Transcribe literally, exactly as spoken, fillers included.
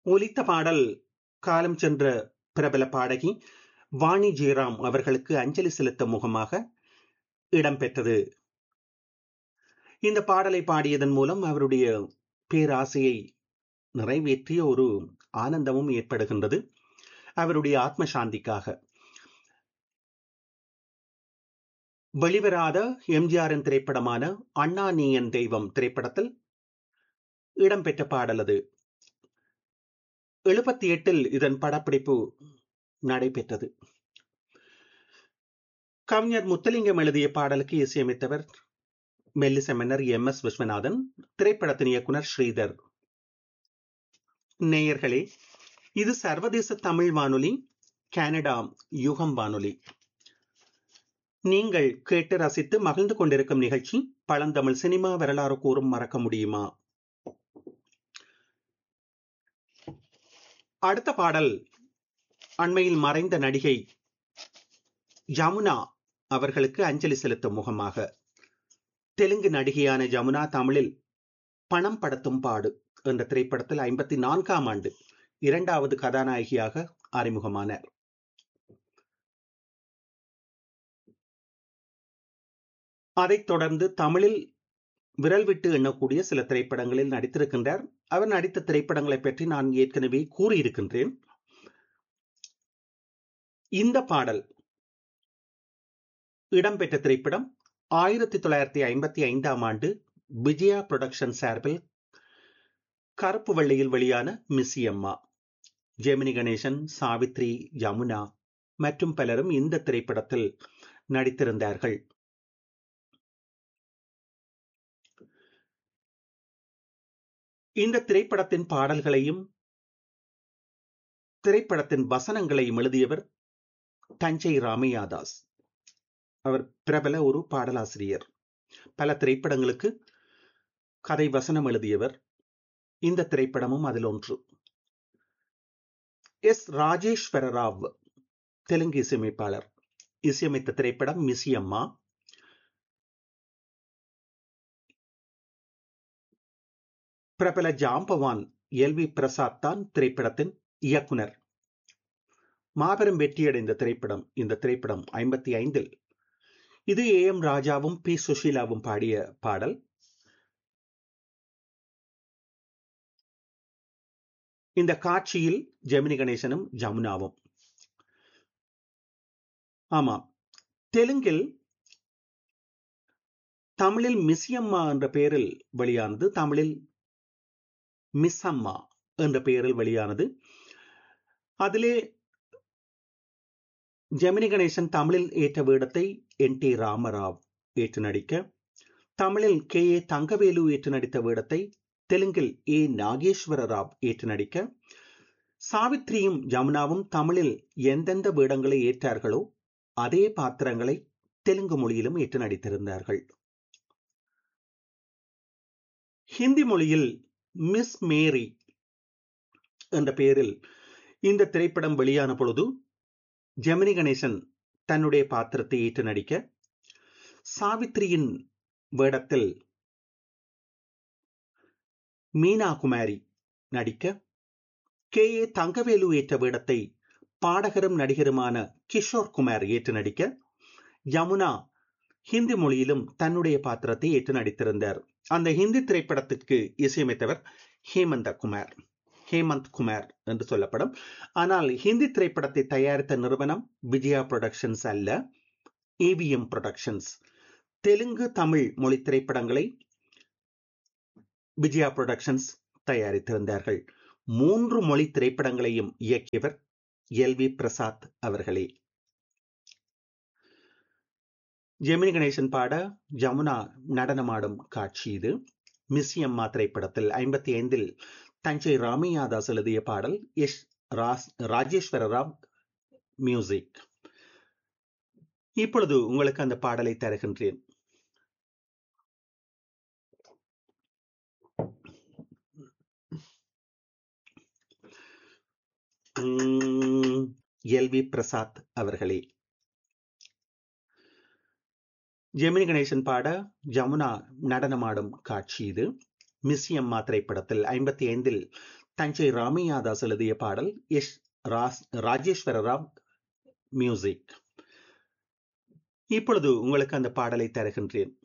ஒலித்த பாடல் காலம் சென்ற பிரபல பாடகி வாணி ஜெயராம் அவர்களுக்கு அஞ்சலி செலுத்தும் முகமாக இடம்பெற்றது. இந்த பாடலை பாடியதன் மூலம் அவருடைய பேராசையை நிறைவேற்றிய ஒரு ஆனந்தமும் ஏற்படுகின்றது. அவருடைய ஆத்ம சாந்திக்காக வெளிவராத எம்ஜிஆரின் திரைப்படமான அண்ணா நீ என் தெய்வம் திரைப்படத்தில் இடம்பெற்ற பாடல் அது. எழுபத்தி எட்டில் இதன் படப்பிடிப்பு நடைபெற்றது. கவிஞர் முத்தலிங்கம் எழுதிய பாடலுக்கு இசையமைத்தவர் மெல்லிச மன்னர் எம் எஸ் விஸ்வநாதன், திரைப்படத்தின் இயக்குனர் ஸ்ரீதர். நேயர்களே, இது சர்வதேச தமிழ் வானொலி, கனடா யுகம் வானொலி. நீங்கள் கேட்டு ரசித்து மகிழ்ந்து கொண்டிருக்கும் நிகழ்ச்சி பழந்தமிழ் சினிமா வரலாறு கூறும் மறக்க முடியுமா. அடுத்த பாடல் அண்மையில் மறைந்த நடிகை ஜமுனா அவர்களுக்கு அஞ்சலி செலுத்தும் முகமாக. தெலுங்கு நடிகையான ஜமுனா தமிழில் பணம் படத்தும் பாடு என்ற திரைப்படத்தில் ஐம்பத்தி நான்காம் ஆண்டு இரண்டாவது கதாநாயகியாக அறிமுகமானார். அதைத் தொடர்ந்து தமிழில் விரல் விட்டு எண்ணக்கூடிய சில திரைப்படங்களில் நடித்திருக்கின்றார். அவர் நடித்த திரைப்படங்களை பற்றி நான் ஏற்கனவே கூறியிருக்கின்றேன். இந்த பாடல் இடம்பெற்ற திரைப்படம் ஆயிரத்தி தொள்ளாயிரத்தி ஐம்பத்தி ஐந்தாம் ஆண்டு விஜயா புரொடக்ஷன் சார்பில் கருப்பு வெள்ளையில் வெளியான மிஸ்ஸியம்மா. ஜெமினி கணேசன், சாவித்ரி, யமுனா மற்றும் பலரும் இந்த திரைப்படத்தில் நடித்திருந்தார்கள். இந்த திரைப்படத்தின் பாடல்களையும் திரைப்படத்தின் வசனங்களையும் எழுதியவர் தஞ்சை ராமையாதாஸ். அவர் பிரபல ஒரு பாடலாசிரியர். பல திரைப்படங்களுக்கு கதை வசனம் எழுதியவர். இந்த திரைப்படமும் அதில் ஒன்று. எஸ் ராஜேஸ்வர ராவ் தெலுங்கு இசையமைப்பாளர் இசையமைத்த திரைப்படம் மிஸ்ஸியம்மா. பிரபல ஜாம்பவான் எல் வி பிரசாத் தான் திரைப்படத்தின் இயக்குனர். மாபெரும் வெற்றியடைந்த திரைப்படம் இந்த திரைப்படம் ஐம்பத்தி ஐந்தில். இது ஏ எம் ராஜாவும் பி சுஷீலாவும் பாடிய பாடல். இந்த காட்சியில் ஜெமினி கணேசனும் ஜமுனாவும். ஆமாம், தெலுங்கில் தமிழில் மிஸ்ஸியம்மா என்ற பெயரில் வெளியானது, தமிழில் மிஸ் அம்மா என்ற பெயரில் வெளியானது. அதிலே ஜெமினி கணேசன் தமிழில் ஏற்ற வேடத்தை என் டி ராமராவ் ஏற்று நடிக்க, தமிழில் கே ஏ தங்கவேலு ஏற்று நடித்த வேடத்தை தெலுங்கில் ஏ நாகேஸ்வர ராவ் ஏற்று நடிக்க, சாவித்ரியும் ஜமுனாவும் தமிழில் எந்தெந்த வேடங்களை ஏற்றார்களோ அதே பாத்திரங்களை தெலுங்கு மொழியிலும் ஏற்று நடித்திருந்தார்கள். ஹிந்தி மொழியில் மிஸ் மேரி என்ற பெயரில் இந்த திரைப்படம் வெளியான பொழுது ஜெமினி கணேசன் தன்னுடைய பாத்திரத்தை ஏற்று நடிக்க, சாவித்ரியின் வேடத்தில் மீனா குமாரி நடிக்க, கே ஏ தங்கவேலு ஏற்ற வேடத்தை பாடகரும் நடிகருமான கிஷோர் குமார் ஏற்று நடிக்க, யமுனா ஹிந்தி மொழியிலும் தன்னுடைய பாத்திரத்தை ஏற்று நடித்திருந்தார். அந்த ஹிந்தி திரைப்படத்திற்கு இசையமைத்தவர் ஹேமந்த குமார், ஹேமந்த் குமார் என்று சொல்லப்படும். ஆனால் ஹிந்தி திரைப்படத்தை தயாரித்த நிறுவனம் விஜயா புரொடக்ஷன்ஸ் அல்ல, ஏவிஎம் புரொடக்ஷன்ஸ். தெலுங்கு தமிழ் மொழி திரைப்படங்களை விஜயா புரொடக்ஷன்ஸ் தயாரித்திருந்தார்கள். மூன்று மொழி திரைப்படங்களையும் இயக்கியவர் எல் வி பிரசாத் அவர்களே. ஜெமினி கணேசன் பாட ஜமுனா நடனமாடும் காட்சி இது. மிஸ்ஸியம்மா திரைப்படத்தில் ஐம்பத்தி ஐந்தில் தஞ்சை ராமையாதாஸ் எழுதிய பாடல். S Rajeswara Rao music. இப்பொழுது உங்களுக்கு அந்த பாடலை தருகின்றேன். எல் வி பிரசாத் அவர்களே. ஜெமினி கணேசன் பாட ஜமுனா நடனமாடும் காட்சி இது. மிஸ்ஸியம்மா திரைப்படத்தில் ஐம்பத்தி ஐந்தில் தஞ்சை ராமையாதாஸ் எழுதிய பாடல். எஸ் ராஸ் ராஜேஸ்வர ராவ் மியூசிக். இப்பொழுது உங்களுக்கு அந்த பாடலை தருகின்றேன்.